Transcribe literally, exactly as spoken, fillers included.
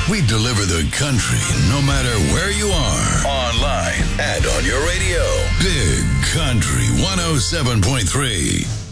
We deliver the country no matter where you are. Online and on your radio. Big Country one oh seven point three.